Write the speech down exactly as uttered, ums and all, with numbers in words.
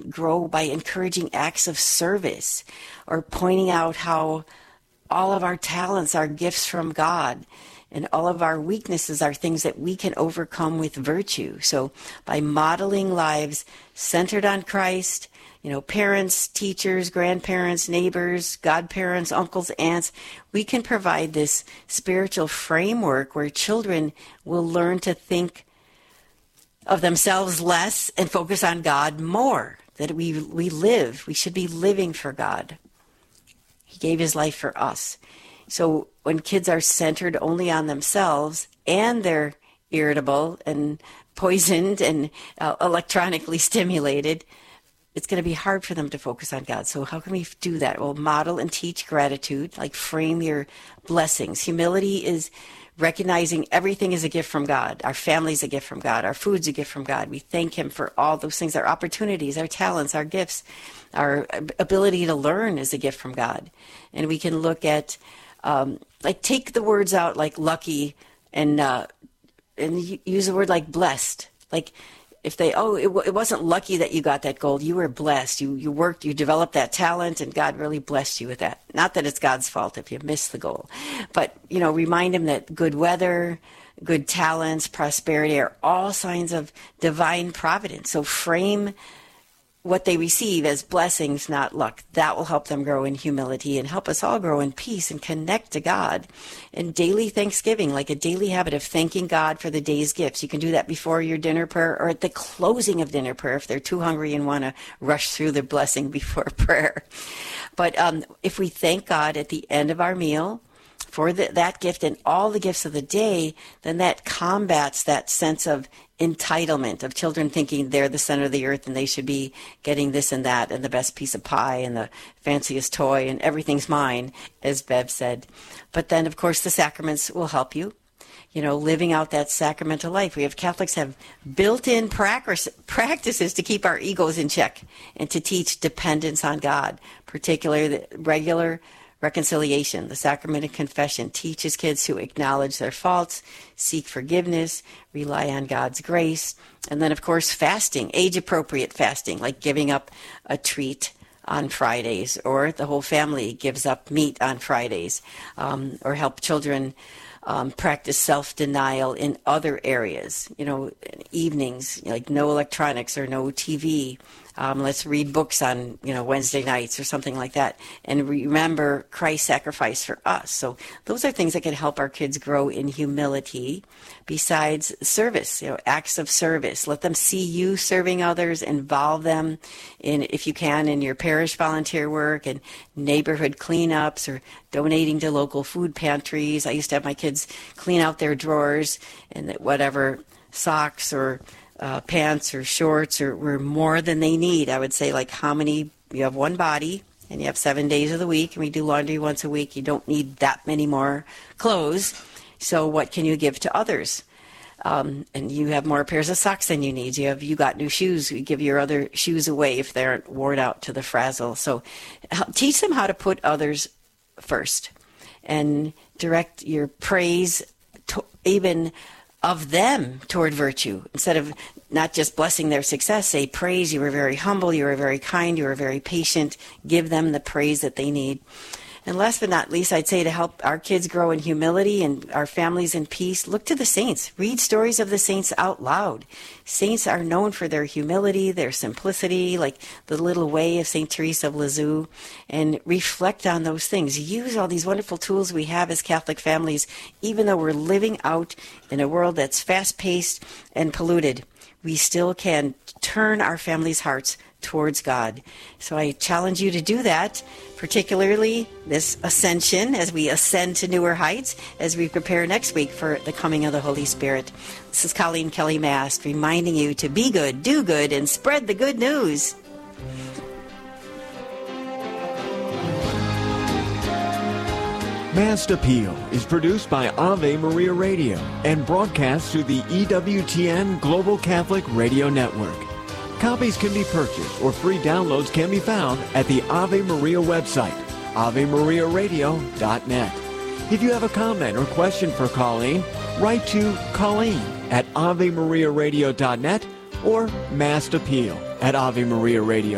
grow by encouraging acts of service or pointing out how all of our talents are gifts from God. And all of our weaknesses are things that we can overcome with virtue. So by modeling lives centered on Christ, you know, parents, teachers, grandparents, neighbors, godparents, uncles, aunts, we can provide this spiritual framework where children will learn to think of themselves less and focus on God more. That we we live, we should be living for God. He gave his life for us. So when kids are centered only on themselves and they're irritable and poisoned and uh, electronically stimulated, it's going to be hard for them to focus on God. So how can we do that? Well, model and teach gratitude, like frame your blessings. Humility is recognizing everything is a gift from God. Our family's a gift from God. Our food's a gift from God. We thank him for all those things, our opportunities, our talents, our gifts. Our ability to learn is a gift from God. And we can look at Um, like take the words out like lucky and uh, and use a word like blessed. Like if they, oh, it, w- it wasn't lucky that you got that gold. You were blessed. You you worked, you developed that talent, and God really blessed you with that. Not that it's God's fault if you miss the goal. But, you know, remind him that good weather, good talents, prosperity are all signs of divine providence. So frame what they receive as blessings, not luck. That will help them grow in humility and help us all grow in peace and connect to God. And daily thanksgiving, like a daily habit of thanking God for the day's gifts. You can do that before your dinner prayer or at the closing of dinner prayer if they're too hungry and want to rush through the blessing before prayer. But um, if we thank God at the end of our meal for the, that gift and all the gifts of the day, then that combats that sense of entitlement of children thinking they're the center of the earth and they should be getting this and that and the best piece of pie and the fanciest toy and everything's mine, as Bev said. But then, of course, the sacraments will help you, you know, living out that sacramental life. We have Catholics have built-in practices to keep our egos in check and to teach dependence on God, particularly the regular reconciliation. The sacrament of confession teaches kids to acknowledge their faults, seek forgiveness, rely on God's grace. And then, of course, fasting, age-appropriate fasting, like giving up a treat on Fridays, or the whole family gives up meat on Fridays, um, or help children um, practice self-denial in other areas, you know, evenings, like no electronics or no T V. Um, let's read books on, you know, Wednesday nights or something like that. And remember Christ's sacrifice for us. So those are things that can help our kids grow in humility besides service, you know, acts of service. Let them see you serving others, involve them in, if you can, in your parish volunteer work and neighborhood cleanups or donating to local food pantries. I used to have my kids clean out their drawers and whatever socks or Uh, pants or shorts or were more than they need. I would say, like, how many, you have one body and you have seven days of the week and we do laundry once a week. You don't need that many more clothes. So what can you give to others? Um, and you have more pairs of socks than you need. You have, you got new shoes. You give your other shoes away if they're worn out to the frazzle. So teach them how to put others first and direct your praise to even of them toward virtue. Instead of not just blessing their success, say praise, you were very humble, you were very kind, you were very patient. Give them the praise that they need. And last but not least, I'd say to help our kids grow in humility and our families in peace, look to the saints. Read stories of the saints out loud. Saints are known for their humility, their simplicity, like the little way of Saint Teresa of Lisieux, and reflect on those things. Use all these wonderful tools we have as Catholic families, even though we're living out in a world that's fast-paced and polluted. We still can turn our families' hearts towards God. So I challenge you to do that, particularly this ascension, as we ascend to newer heights, as we prepare next week for the coming of the Holy Spirit. This is Colleen Kelly Mast reminding you to be good, do good, and spread the good news. Mast Appeal is produced by Ave Maria Radio and broadcast through the E W T N Global Catholic Radio Network. Copies can be purchased or free downloads can be found at the Ave Maria website, ave maria radio dot net. If you have a comment or question for Colleen, write to Colleen at ave maria radio dot net or Mast Appeal at ave maria radio